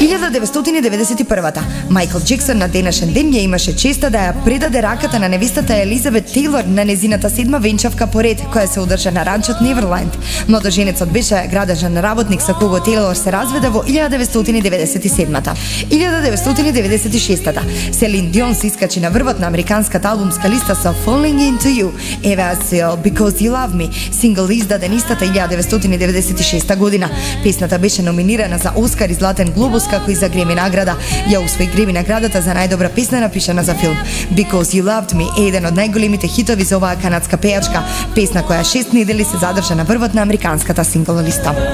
1991-та, Майкл Джексон на денешен ден ја имаше честа да ја предаде раката на невестата Елизабет Тейлор на незината 7-ма венчавка поред, која се одржа на ранчот Неверленд. Младоженецот беше градежен работник со кого Тейлор се разведе во 1997-та. 1996-та, Селин Дион се искачи на врвот на американската албумска листа со Falling Into You, еве сил Because You Love Me, сингл издаден истата 1996 година. Песната беше номинирана за Оскар и Златен глобус, како и за Греми награда. Ја усвои Греми наградата за најдобра песна напишана за филм. Because You Loved Me е еден од најголемите хитови за оваа канадска пејачка, песна која 6 недели се задржа на врвот на американската сингл листа.